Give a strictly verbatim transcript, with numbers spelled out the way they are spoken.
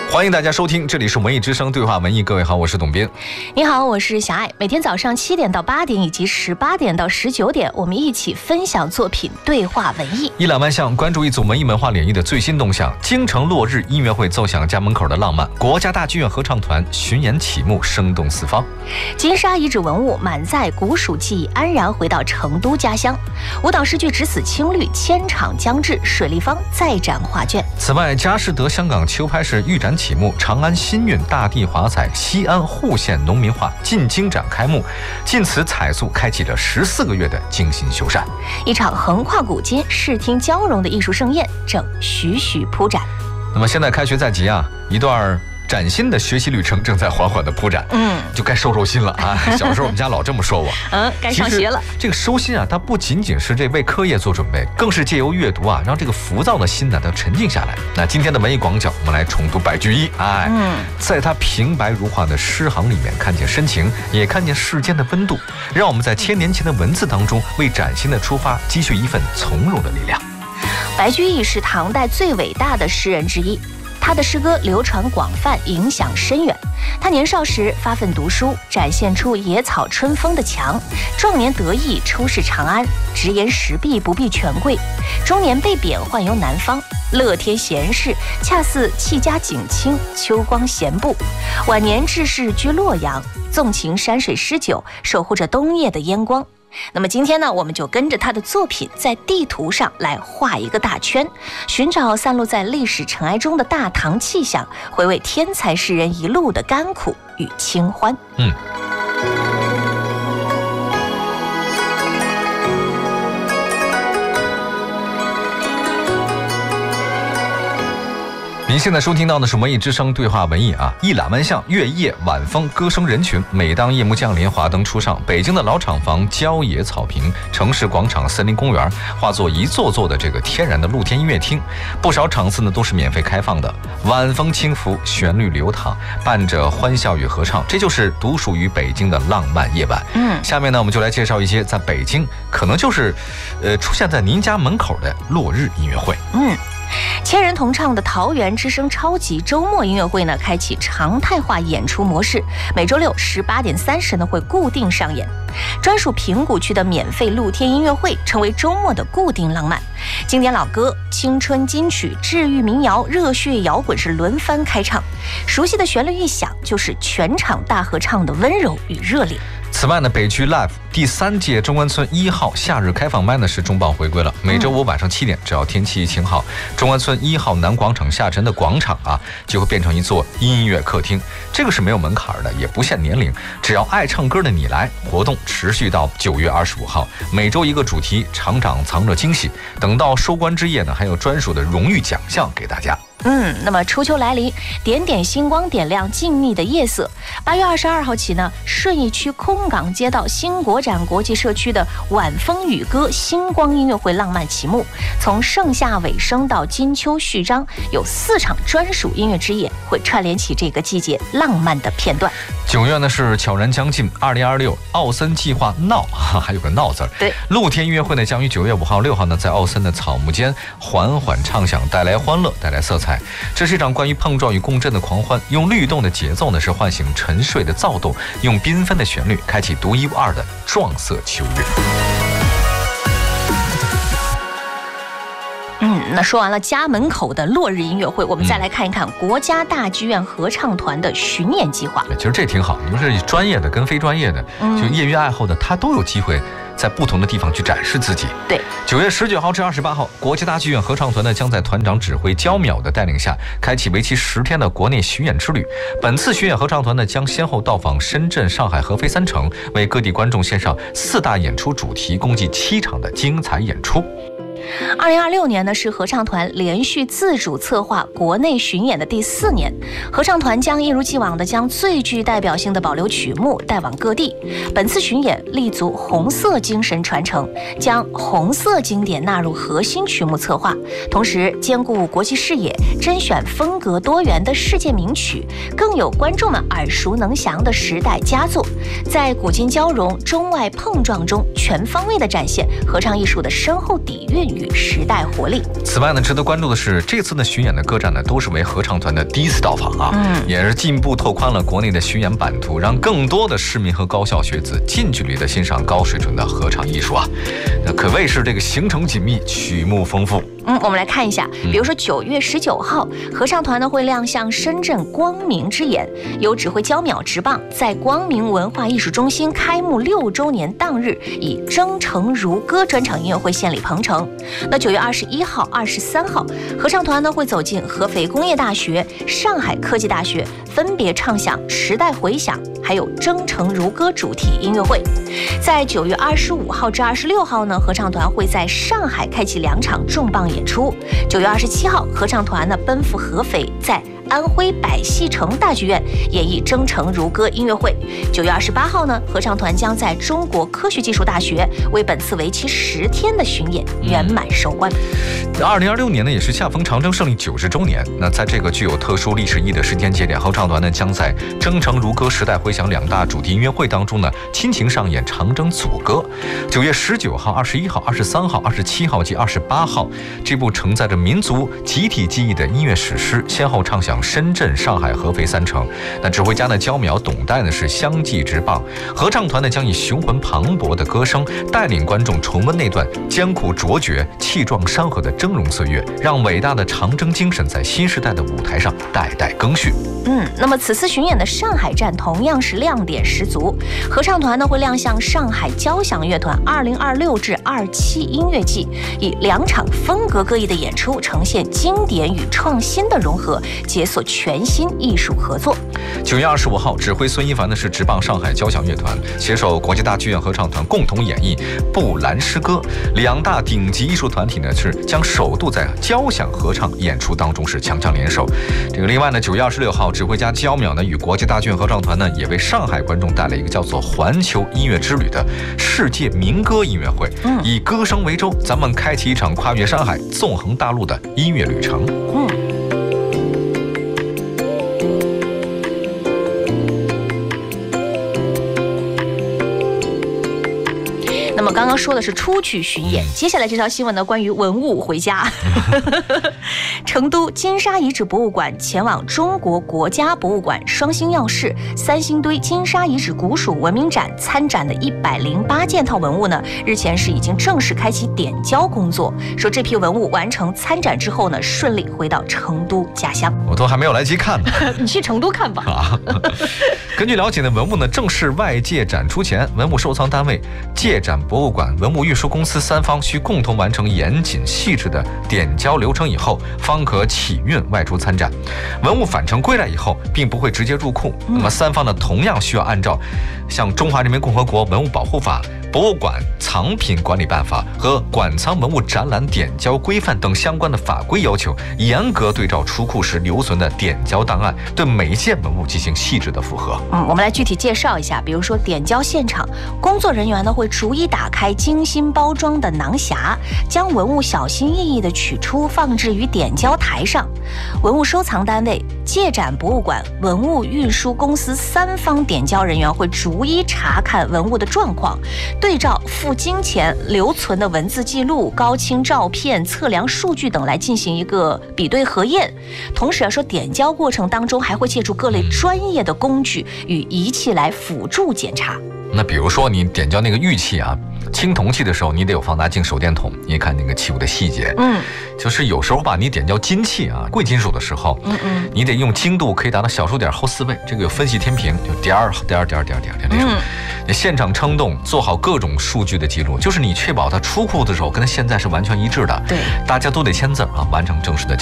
欢迎大家收听，这里是文艺之声对话文艺。各位好，我是董斌。 你好，我是小爱。每天早上七点到八点，以及十八点到十九点，我们一起分享作品，对话文艺。 一览万象，关注一组文艺文化领域的最新动向。京城落日音乐会奏响家门口的浪漫，国家大剧院合唱团巡演启幕，生动四方。 金沙遗址文物满载古蜀记忆，安然回到成都家乡。舞蹈诗句只死青绿，千场将至，水立方再展画卷。 此外，佳士得香港球拍市预展启幕，长安新韵大地华彩，西安户县农民画进京展开幕，晋祠彩塑开启了十四个月的精心修缮。 一场横跨古今、视听交融的艺术盛宴正徐徐铺展。 那么现在开学在即啊，一段崭新的学习旅程正在缓缓的铺展，嗯，就该收收心了啊！小时候我们家老这么说我， 嗯，该上学了。 这个收心啊，它不仅仅是这为课业做准备，更是借由阅读啊，让这个浮躁的心呢，它沉静下来。那今天的文艺广角，我们来重读白居易，哎，嗯，在他平白如画的诗行里面，看见深情，也看见世间的温度，让我们在千年前的文字当中，为崭新的出发积蓄一份从容的力量。 白居易是唐代最伟大的诗人之一。他的诗歌流传广泛，影响深远。他年少时发奋读书，展现出野草春风的强；壮年得意，出使长安，直言时弊，不避权贵；中年被贬，宦游南方，乐天闲适，恰似弃家景清，秋光闲步；晚年致仕居洛阳，纵情山水诗酒，守护着冬夜的烟光。那么今天呢，我们就跟着他的作品在地图上来画一个大圈，寻找散落在历史尘埃中的大唐气象，回味天才诗人一路的甘苦与清欢。嗯。 您现在收听到的是文艺之声对话文艺啊，一览万象，月夜晚风，歌声人群。每当夜幕降临，华灯初上，北京的老厂房、郊野草坪、城市广场、森林公园，化作一座座的这个天然的露天音乐厅。不少场次呢都是免费开放的。晚风轻拂，旋律流淌，伴着欢笑与合唱，这就是独属于北京的浪漫夜晚。嗯，下面呢我们就来介绍一些在北京可能就是，呃，出现在您家门口的落日音乐会。 嗯。千人同唱的桃园之声超级周末音乐会呢，开启常态化演出模式，每周六十八点三十呢会固定上演。专属平谷区的免费露天音乐会成为周末的固定浪漫，经典老歌、青春金曲、治愈民谣、热血摇滚是轮番开唱，熟悉的旋律一响，就是全场大合唱的温柔与热烈。 此外呢，北区 Live 第三届中关村一号夏日开放麦呢是重磅回归了。每周五晚上七点，只要天气晴好，中关村一号南广场下沉的广场啊，就会变成一座音乐客厅。这个是没有门槛的，也不限年龄，只要爱唱歌的你来。活动持续到九月二十五号，每周一个主题，场场藏着惊喜。等到收官之夜呢，还有专属的荣誉奖项给大家。 嗯，那么初秋来临，点点星光点亮静谧的夜色。八月二十二号起呢，顺义区空港街道新国展国际社区的晚风雨歌星光音乐会浪漫启幕，从盛夏尾声到金秋序章，有四场专属音乐之夜，会串联起这个季节浪漫的片段。 九月呢是悄然将近，二零二六奥森计划闹，还有个闹字儿。 对， 露天音乐会呢将于九月五号、六号呢在奥森的草木间缓缓唱响，带来欢乐，带来色彩。这是一场关于碰撞与共振的狂欢，用律动的节奏呢是唤醒沉睡的躁动，用缤纷的旋律开启独一无二的撞色秋月。 嗯，那说完了家门口的落日音乐会，我们再来看一看国家大剧院合唱团的巡演计划。 其实这挺好，你们是专业的跟非专业的，就业余爱好的，他都有机会在不同的地方去展示自己。 对， 九月十九号至二十八号，国家大剧院合唱团呢将在团长指挥焦淼的带领下，开启为期十天的国内巡演之旅。本次巡演合唱团呢将先后到访深圳、上海、合肥三城，为各地观众献上四大演出主题，共计七场的精彩演出。 二零二六年呢是合唱团连续自主策划国内巡演的第四年，合唱团将一如既往的将最具代表性的保留曲目带往各地。本次巡演立足红色精神传承，将红色经典纳入核心曲目策划，同时兼顾国际视野，甄选风格多元的世界名曲，更有观众们耳熟能详的时代佳作，在古今交融、中外碰撞中全方位的展现合唱艺术的深厚底蕴与与时代活力。 此外呢，值得关注的是，这次的巡演的歌站呢，都是为合唱团的第一次到访啊， 嗯， 也是进一步拓宽了国内的巡演版图，让更多的市民和高校学子近距离的欣赏高水准的合唱艺术啊，那可谓是这个行程紧密，曲目丰富。 嗯，我们来看一下，比如说九月十九号，合唱团呢会亮相深圳光明之眼，由指挥焦淼执棒，在光明文化艺术中心开幕六周年当日，以征程如歌专场音乐会献礼鹏程。那九月二十一号、二十三号，合唱团呢会走进合肥工业大学、上海科技大学，分别唱响《时代回响》还有《征程如歌》主题音乐会。在九月二十五号至二十六号呢，合唱团会在上海开启两场重磅演出。九月二十七号，合唱团呢奔赴合肥，在安徽百戏城大剧院演绎《征程如歌》音乐会。九月二十八号呢，合唱团将在中国科学技术大学为本次为期十天的巡演圆满收官。 二零二六年呢，也是恰逢长征胜利九十周年。那在这个具有特殊历史意义的时间节点，合唱团呢将在《征程如歌》《时代回响》两大主题音乐会当中呢，亲情上演长征组歌。九月十九号、二十一号、二十三号、二十七号及二十八号，这部承载着民族集体记忆的音乐史诗，先后唱响深圳、上海、合肥三城。那指挥家呢焦淼、董代呢是相继执棒，合唱团呢将以雄浑磅礴的歌声带领观众重温那段艰苦卓绝、气壮山河的峥嵘岁月，让伟大的长征精神在新时代的舞台上代代更续。 嗯，那么此次巡演的上海站同样是亮点十足，合唱团呢会亮相上海交响乐团二零二六至二七音乐季，以两场风格各异的演出，呈现经典与创新的融合，解锁全新艺术合作。 九月二十五号，指挥孙一凡呢是执棒上海交响乐团，携手国际大剧院合唱团共同演绎《布兰诗歌》，两大顶级艺术团体呢是将首度在交响合唱演出当中是强强联手。这个另外呢，九月二十六号，指挥家焦淼呢与国际大剧院合唱团呢也为上海观众带来一个叫做环球音乐之旅的世界民歌音乐会， 嗯， 以歌声为舟，咱们开启一场跨越山海、纵横大陆的音乐旅程。 嗯。那么刚刚说的是出去巡演，接下来这条新闻呢，关于文物回家。成都金沙遗址博物馆前往中国国家博物馆双星耀世三星堆金沙遗址古蜀文明展参展的一百零八件套文物呢，日前是已经正式开启点交工作。说这批文物完成参展之后呢，顺利回到成都家乡。 我都还没有来及看呢， 你去成都看吧。 啊，根据了解呢，文物呢正式外界展出前，文物收藏单位、借展博物馆、文物运输公司三方需共同完成严谨细致的点交流程以后，方可起运外出参展。文物返程归来以后，并不会直接入库，那么三方呢同样需要按照像《中华人民共和国文物保护法》、博物馆藏品管理办法和馆藏文物展览点交规范等相关的法规要求，严格对照出库时留存的点交档案，对每一件文物进行细致的复核。 嗯，我们来具体介绍一下，比如说点交现场，工作人员呢会逐一打开精心包装的囊匣，将文物小心翼翼地取出，放置于点交台上。文物收藏单位、借展博物馆、文物运输公司三方点交人员会逐一查看文物的状况，对照付金前留存的文字记录、高清照片、测量数据等来进行一个比对核验。同时啊，说点交过程当中还会借助各类专业的工具与仪器来辅助检查。 那比如说你点交那个玉器啊，青铜器的时候，你得有放大镜、手电筒，你看那个器物的细节。嗯，就是有时候吧，你点交金器啊，贵金属的时候，嗯嗯，你得用精度可以达到小数点后四位，这个有分析天平，就点儿点儿点儿点儿点儿那种。你现场称重，做好各种数据的记录，就是你确保它出库的时候跟它现在是完全一致的。对，大家都得签字啊，完成正式的。